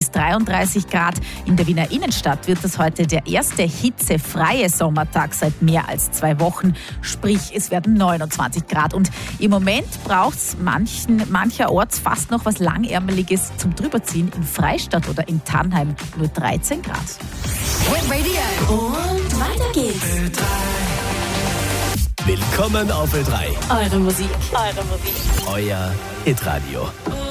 bis 33 Grad. In der Wiener Innenstadt wird das heute der erste hitzefreie Sommertag seit mehr als 2 Wochen. Sprich, es werden 29 Grad. Und im Moment braucht es mancherorts fast noch was Langärmeliges zum Drüberziehen. In Freistadt oder in Tannheim nur 13 Grad. Hit Radio. Und weiter geht's. Willkommen auf Ö3. Eure Musik. Euer Hitradio.